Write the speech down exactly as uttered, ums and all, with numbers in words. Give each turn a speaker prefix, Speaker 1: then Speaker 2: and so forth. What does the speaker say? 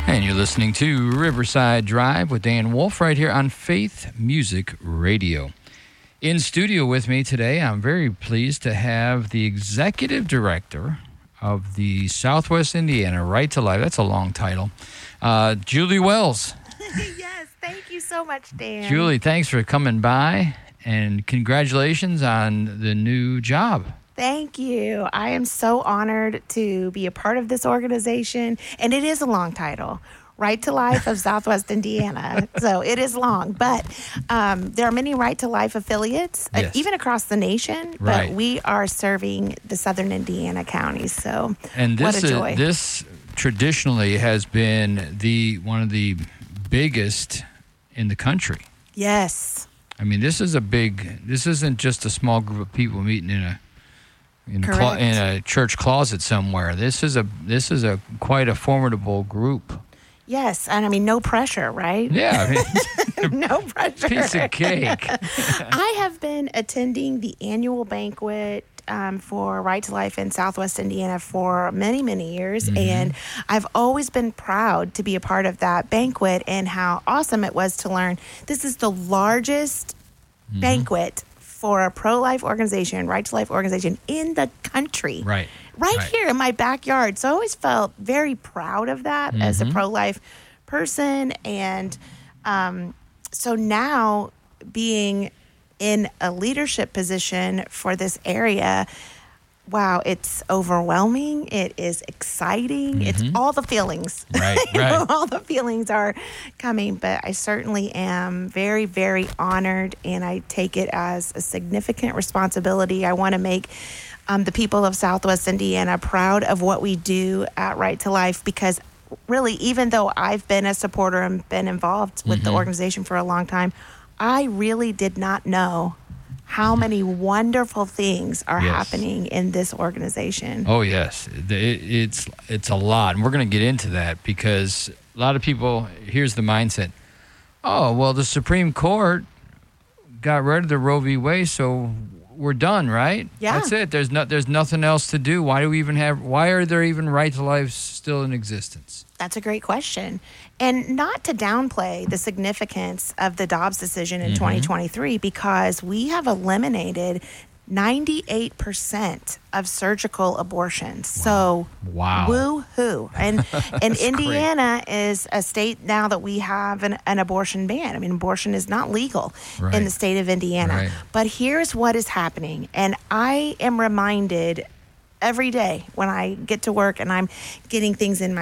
Speaker 1: And you're listening to Riverside Drive with Dan Wolf right here on Faith Music Radio. In studio with me today, I'm very pleased to have the executive director of the Southwest Indiana Right to Life. That's a long title. Uh, Julie Wells.
Speaker 2: Yes, thank you so much, Dan.
Speaker 1: Julie, thanks for coming by, and congratulations on the new job.
Speaker 2: Thank you. I am so honored to be a part of this organization, and it is a long title, Right to Life of Southwest Indiana. So it is long, but um, there are many Right to Life affiliates,
Speaker 1: Yes.
Speaker 2: uh, even across the nation,
Speaker 1: Right.
Speaker 2: but we are serving the southern Indiana counties, so
Speaker 1: And this
Speaker 2: what a joy.
Speaker 1: Is, this traditionally has been the one of the biggest in the country.
Speaker 2: Yes.
Speaker 1: I mean, this is a big, this isn't just a small group of people meeting in a in a, clo-
Speaker 2: Correct.
Speaker 1: in a church closet somewhere. This is a this is a quite a formidable group.
Speaker 2: Yes, and I mean, no pressure, right?
Speaker 1: Yeah, I mean,
Speaker 2: No pressure.
Speaker 1: piece of cake.
Speaker 2: I have been attending the annual banquet um, for Right to Life in Southwest Indiana for many, many years.
Speaker 1: Mm-hmm.
Speaker 2: And I've always been proud to be a part of that banquet and how awesome it was to learn this is the largest
Speaker 1: Mm-hmm.
Speaker 2: banquet for a pro-life organization, Right to Life organization in the country.
Speaker 1: Right.
Speaker 2: Right,
Speaker 1: Right.
Speaker 2: here in my backyard. So I always felt very proud of that as a
Speaker 1: Mhm.
Speaker 2: pro-life person. And um, so now being in a leadership position for this area, wow, it's overwhelming. It is exciting. It's all the feelings.
Speaker 1: Right,
Speaker 2: You know,
Speaker 1: right.
Speaker 2: all the feelings are coming, but I certainly am very, very honored, and I take it as a significant responsibility. I want to make um, the people of Southwest Indiana proud of what we do at Right to Life, because really, even though I've been a supporter and been involved with the organization for a long time, I really did not know how many wonderful things are
Speaker 1: Yes.
Speaker 2: happening in this organization.
Speaker 1: Oh yes, it, it's it's a lot, and we're going to get into that because a lot of people. Here's the mindset: oh well, the Supreme Court got rid of the Roe v. Wade, so we're done, right?
Speaker 2: Yeah.
Speaker 1: That's it. There's not. There's nothing else to do. Why do we even have? Why are there even right to life still in existence?
Speaker 2: That's a great question. And not to downplay the significance of the Dobbs decision in twenty twenty-three, because we have eliminated ninety-eight percent of surgical abortions. So,
Speaker 1: Wow.
Speaker 2: woo-hoo. And, and
Speaker 1: That's
Speaker 2: Indiana is a state now that we have an, an abortion ban. I mean, abortion is not legal
Speaker 1: Right.
Speaker 2: in the state of Indiana.
Speaker 1: Right.
Speaker 2: But here's what is happening. And I am reminded every day when I get to work and I'm getting things in my